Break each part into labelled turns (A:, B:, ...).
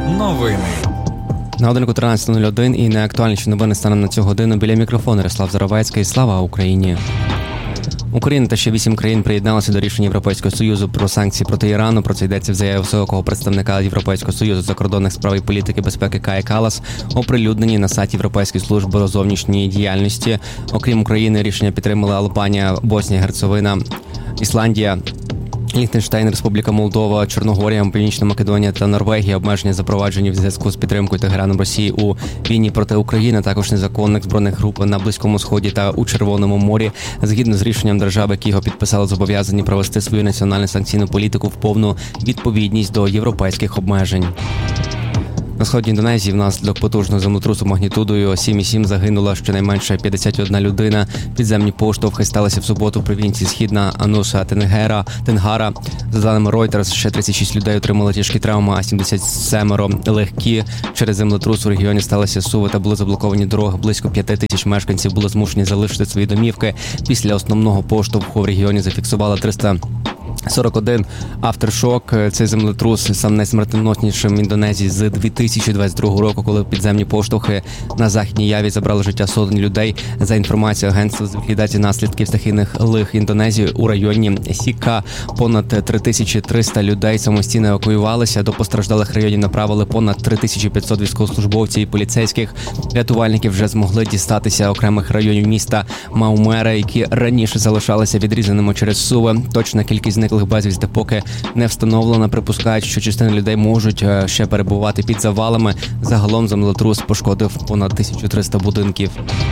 A: Новини.
B: На годинку 13:01 і найактуальніші новини станом на цю годину. Біля мікрофону Ярослав Заровецький. Слава Україні! Україна та ще 8 країн приєдналися до рішення Європейського Союзу про санкції проти Ірану. Про це йдеться в заяві високого представника Європейського Союзу закордонних справ і політики безпеки Кая Каллас, оприлюднені на сайті Європейської служби зовнішньої діяльності. Окрім України, рішення підтримали Албанія, Боснія, Герцеговина, Ісландія, Ліхтенштейн, Республіка Молдова, Чорногорія, Північна Македонія та Норвегія. Обмеження запроваджені в зв'язку з підтримкою Тегераном Росії у війні проти України, також незаконних збройних груп на Близькому Сході та у Червоному морі. Згідно з рішенням держави, які його підписали, зобов'язані провести свою національну санкційну політику в повну відповідність до європейських обмежень. На сході Індонезії внаслідок потужного землетрусу магнітудою 7,7 загинула щонайменше 51 людина. Підземні поштовхи сталися в суботу в провінції Східна Нуса Тенгара. За даними Reuters, ще 36 людей отримали тяжкі травми, а 77 легкі. Через землетрус у регіоні сталися суви та були заблоковані дороги. Близько 5 тисяч мешканців були змушені залишити свої домівки. Після основного поштовху в регіоні зафіксували 341 авторшок. Цей землетрус сам найсмертоноснішим в Індонезії з 2022 року, коли підземні поштовхи на Західній Яві забрали життя сотень людей. За інформацією агентства з ліквідації наслідків стихійних лих Індонезії, у районі Сіка понад 3300 людей самостійно евакуювалися. До постраждалих районів направили понад 3500 військовослужбовців і поліцейських. Рятувальники вже змогли дістатися окремих районів міста Маумера, які раніше залишалися відрізаними через суви. Точна кількість зниклих безвісти поки не встановлена. Припускають, що частина людей можуть ще перебувати під завалами. Загалом землетрус пошкодив понад 1300 будинків.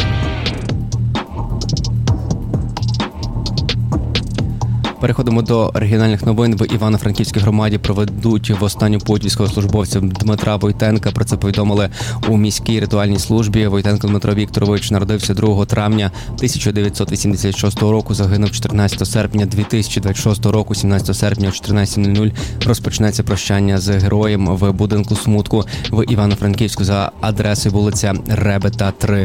B: Переходимо до регіональних новин. В Івано-Франківській громаді проведуть в останню путь військовослужбовця Дмитра Войтенка. Про це повідомили у міській ритуальній службі. Войтенко Дмитро Вікторович народився 2 травня 1986 року, загинув 14 серпня 2026 року. 17 серпня о 14:00 розпочнеться прощання з героєм в будинку смутку в Івано-Франківську за адресою вулиця Ребета, 3.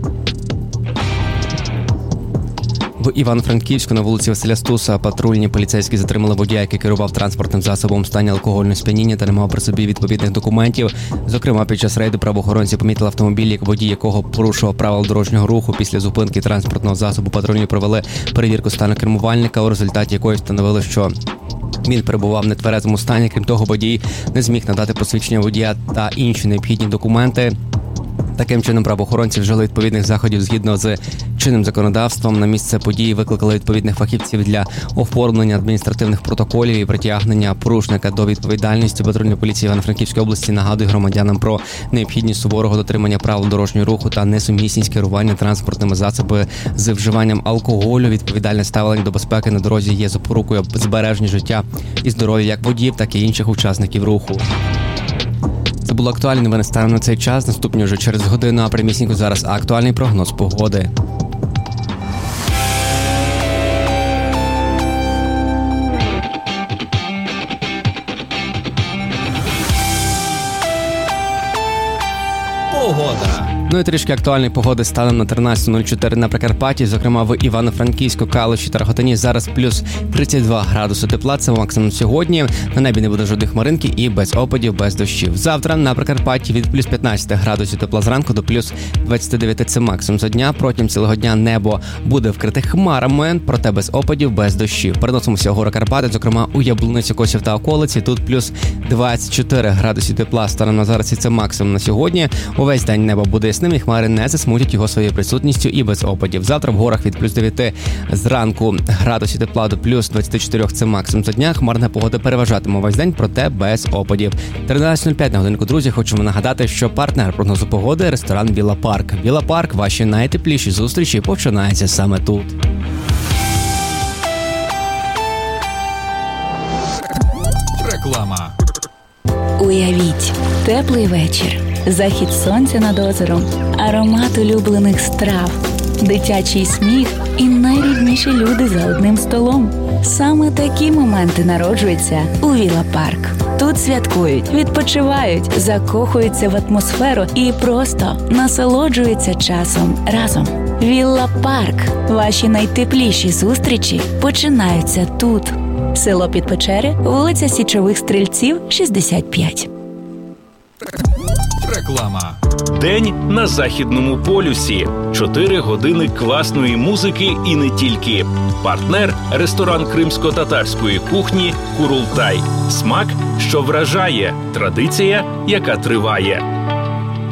B: В Івано-Франківську на вулиці Василя Стуса патрульні поліцейські затримали водія, який керував транспортним засобом в стані алкогольного сп'яніння та не мав при собі відповідних документів. Зокрема, під час рейду правоохоронці помітили автомобіль, водій якого порушував правила дорожнього руху. Після зупинки транспортного засобу патрульні провели перевірку стану кермувальника, у результаті якої встановили, що він перебував в нетверезому стані. Крім того, водій не зміг надати посвідчення водія та інші необхідні документи. Таким чином, правоохоронці вжили відповідних заходів згідно з чинним законодавством. На місце події викликали відповідних фахівців для оформлення адміністративних протоколів і притягнення порушника до відповідальності. Патрульна поліція Івано-Франківської області нагадує громадянам про необхідність суворого дотримання правил дорожнього руху та несумісність керування транспортними засобами з вживанням алкоголю. Відповідальне ставлення до безпеки на дорозі є запорукою збереження життя і здоров'я як водіїв, так і інших учасників руху. Це було актуальне новини станом на цей час. Наступні вже через годину, а прямісінько зараз актуальний прогноз погоди.
A: Погода.
B: Ну і трішки актуальної погоди станом на 13:04 на Прикарпатті, зокрема в Івано-Франківську, Калуші та Рогатині. Зараз плюс 32 градуси тепла, це максимум сьогодні. На небі не буде жодних хмаринки і без опадів, без дощів. Завтра на Прикарпатті від плюс 15 градусів тепла зранку до плюс 29 це максимум за дня. Протягом цілого дня небо буде вкрите хмарами, проте без опадів, без дощів. Переносимося вгору Карпати, зокрема у Яблуницю, Косів та околиці. Тут плюс 24 градуси тепла станом на зараз і це максимум на сьогодні. Увесь день небо буде ясним і хмари не засмутять його своєю присутністю і без опадів. Завтра в горах від плюс 9 зранку градусів тепла до плюс 24 це максимум за дня. Хмарна погода переважатиме весь день, проте без опадів. 13:05 на годинку, друзі. Хочемо нагадати, що партнер прогнозу погоди – ресторан Вілла Парк. Вілла Парк – ваші найтепліші зустрічі починаються саме тут.
A: Реклама.
C: Уявіть, теплий вечір, захід сонця над озером, аромат улюблених страв, дитячий сміх і найрідніші люди за одним столом. Саме такі моменти народжуються у Вілла Парк. Тут святкують, відпочивають, закохуються в атмосферу і просто насолоджуються часом разом. Вілла Парк. Ваші найтепліші зустрічі починаються тут. Село Підпечери, вулиця Січових Стрільців, 65.
A: Реклама.
D: День на Західному полюсі. 4 години класної музики і не тільки. Партнер – ресторан кримсько-татарської кухні «Курултай». Смак, що вражає. Традиція, яка триває.